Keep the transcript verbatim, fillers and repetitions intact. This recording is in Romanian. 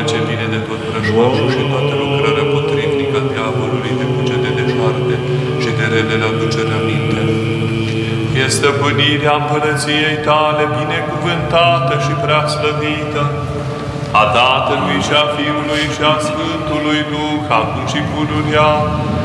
ce vine de tot vrăjmașul și toată lucrarea potrivnică a diavolului de cucete de moarte și de relele aducerea minte. E stăpânirea împărăției tale binecuvântată și prea slăvită, a Tatălui și a Fiului și a Sfântului Duh, acum și pururea